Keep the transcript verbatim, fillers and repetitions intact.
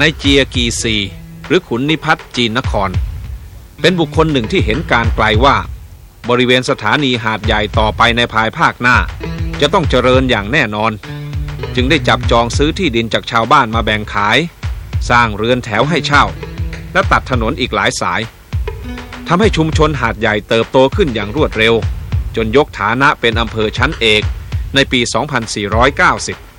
นายเจียกีซีหรือขุนนิพัฒน์จีนนครเป็นบุคคลหนึ่งที่เห็นการไกลว่าบริเวณสถานีหาดใหญ่ต่อไปในภายภาคหน้าจะต้องเจริญอย่างแน่นอนจึงได้จับจองซื้อที่ดินจากชาวบ้านมาแบ่งขายสร้างเรือนแถวให้เช่าและตัดถนนอีกหลายสายทำให้ชุมชนหาดใหญ่เติบโตขึ้นอย่างรวดเร็วจนยกฐานะเป็นอำเภอชั้นเอกในปี สองพันสี่ร้อยเก้าสิบ